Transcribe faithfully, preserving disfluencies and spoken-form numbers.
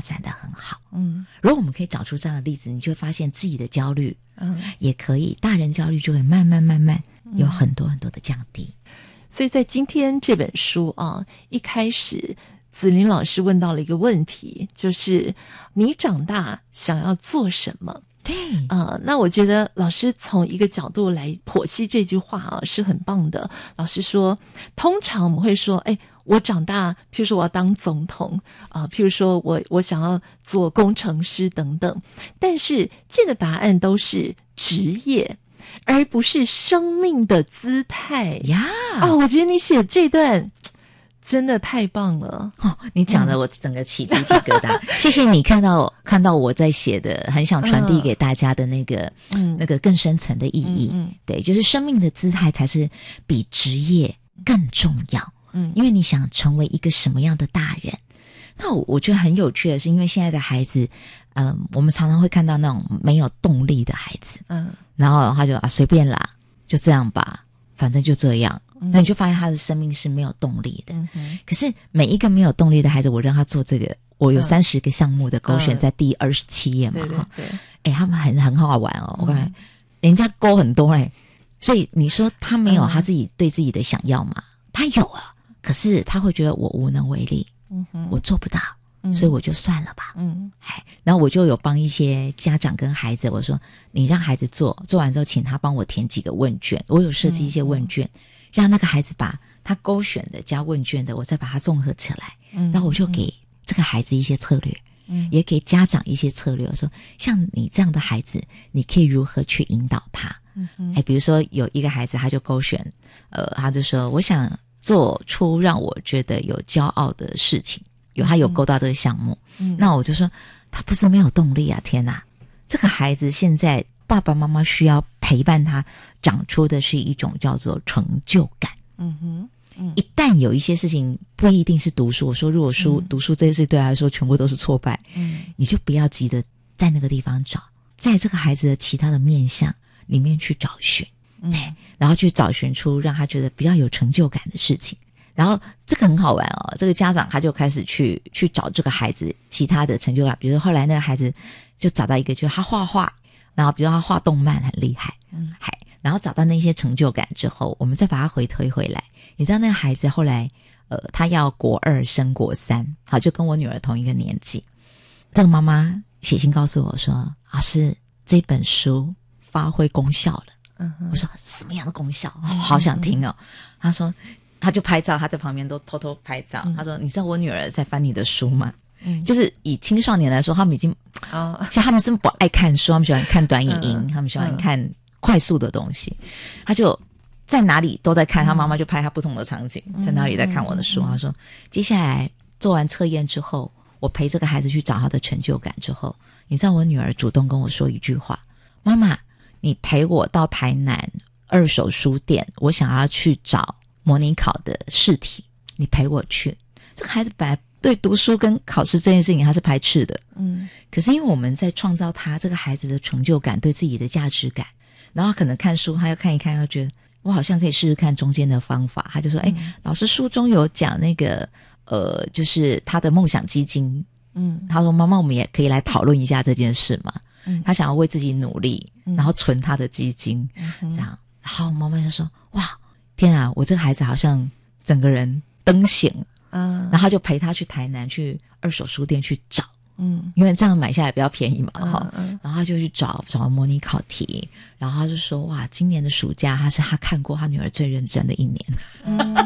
展得很好。 嗯， 如果我们可以找出这样的例子，你就会发现自己的焦虑， 嗯， 也可以，大人焦虑就会慢慢慢慢有很多很多的降低。 所以在今天这本书啊，一开始子琳老师问到了一个问题，就是你长大想要做什么？ 对， 呃，那我觉得老师从一个角度来剖析这句话啊，是很棒的。老师说，通常我们会说，哎，我长大，譬如说我要当总统啊、呃，譬如说我我想要做工程师等等，但是这个答案都是职业，而不是生命的姿态呀。 啊，我觉得你写这段真的太棒了哦！你讲的我整个起鸡皮疙瘩，嗯、谢谢你看到看到我在写的，很想传递给大家的那个，嗯，那个更深层的意义。嗯，嗯对，就是生命的姿态才是比职业更重要。嗯，因为你想成为一个什么样的大人？那我我觉得很有趣的是，因为现在的孩子，嗯，我们常常会看到那种没有动力的孩子，嗯，然后他就啊随便啦，就这样吧，反正就这样。那你就发现他的生命是没有动力的。嗯、可是每一个没有动力的孩子，我让他做这个，我有三十个项目的勾选在第二十七页嘛，哈、嗯，对，哎，他们很很好玩哦，我看、嗯、人家勾很多嘞，所以你说他没有他自己对自己的想要吗？嗯、他有啊，可是他会觉得我无能为力，嗯哼，我做不到。所以我就算了吧，嗯，哎，然后我就有帮一些家长跟孩子，我说你让孩子做，做完之后请他帮我填几个问卷，我有设计一些问卷，嗯、让那个孩子把他勾选的加问卷的，我再把它综合起来，嗯，然后我就给这个孩子一些策略，嗯，也给家长一些策略，我说像你这样的孩子，你可以如何去引导他，嗯，哎，比如说有一个孩子他就勾选，呃，他就说我想做出让我觉得有骄傲的事情。有他有勾到这个项目，嗯，那我就说他不是没有动力啊！天哪，这个孩子现在爸爸妈妈需要陪伴他长出的是一种叫做成就感。嗯哼，嗯，一旦有一些事情不一定是读书，我说如果书、嗯、读书这些事对他来说全部都是挫败，嗯，你就不要急着在那个地方找，在这个孩子的其他的面向里面去找寻，嗯，然后去找寻出让他觉得比较有成就感的事情。然后这个很好玩哦，这个家长他就开始去去找这个孩子其他的成就感，比如说后来那个孩子就找到一个，就是他画画，然后比如说他画动漫很厉害，嗯，嗨，然后找到那些成就感之后，我们再把他回推回来。你知道那个孩子后来，呃，他要国二升国三，好，就跟我女儿同一个年纪。这个妈妈写信告诉我说：“老师，这本书发挥功效了。”嗯，我说什么样的功效？哦，好想听哦。他说。他就拍照，他在旁边都偷偷拍照。嗯、他说：“你知道我女儿在翻你的书吗？”嗯，就是以青少年来说，他们已经，哦，其实他们真不爱看书，他们喜欢看短影音，嗯、他们喜欢看快速的东西。他就在哪里都在看，他妈妈就拍他不同的场景，嗯、在哪里在看我的书。嗯、他说：“接下来做完测验之后，我陪这个孩子去找他的成就感之后，你知道我女儿主动跟我说一句话：妈妈，你陪我到台南二手书店，我想要去找。”模拟考的试题，你陪我去。这个孩子本来对读书跟考试这件事情他是排斥的，嗯，可是因为我们在创造他这个孩子的成就感，对自己的价值感，然后他可能看书，他要看一看，他觉得我好像可以试试看中间的方法，他就说：“哎、嗯，老师书中有讲那个呃，就是他的梦想基金，嗯，他说妈妈，我们也可以来讨论一下这件事嘛。嗯，他想要为自己努力，然后存他的基金，嗯、这样。然后妈妈就说：哇。”天啊，我这个孩子好像整个人灯醒，嗯，然后就陪他去台南去二手书店去找，嗯，因为这样买下来比较便宜嘛，哈、嗯嗯，然后他就去找找模拟考题，然后他就说哇，今年的暑假他是他看过他女儿最认真的一年，嗯